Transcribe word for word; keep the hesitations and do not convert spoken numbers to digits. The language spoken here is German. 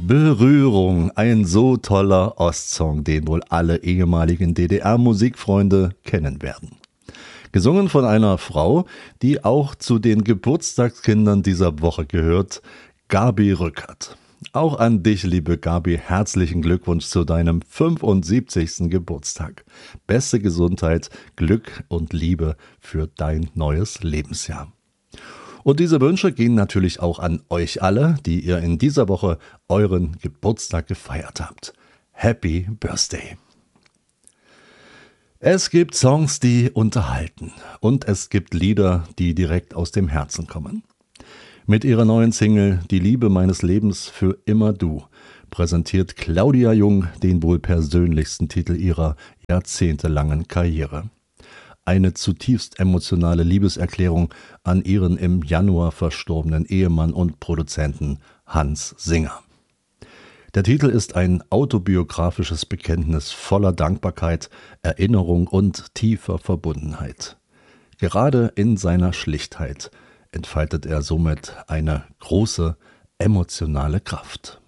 Berührung, ein so toller Ostsong, den wohl alle ehemaligen D D R-Musikfreunde kennen werden. Gesungen von einer Frau, die auch zu den Geburtstagskindern dieser Woche gehört, Gabi Rückert. Auch an dich, liebe Gabi, herzlichen Glückwunsch zu deinem fünfundsiebzigsten Geburtstag. Beste Gesundheit, Glück und Liebe für dein neues Lebensjahr. Und diese Wünsche gehen natürlich auch an euch alle, die ihr in dieser Woche euren Geburtstag gefeiert habt. Happy Birthday! Es gibt Songs, die unterhalten, und es gibt Lieder, die direkt aus dem Herzen kommen. Mit ihrer neuen Single »Die Liebe meines Lebens für immer du« präsentiert Claudia Jung den wohl persönlichsten Titel ihrer jahrzehntelangen Karriere. Eine zutiefst emotionale Liebeserklärung an ihren im Januar verstorbenen Ehemann und Produzenten Hans Singer. Der Titel ist ein autobiografisches Bekenntnis voller Dankbarkeit, Erinnerung und tiefer Verbundenheit. Gerade in seiner Schlichtheit entfaltet er somit eine große emotionale Kraft.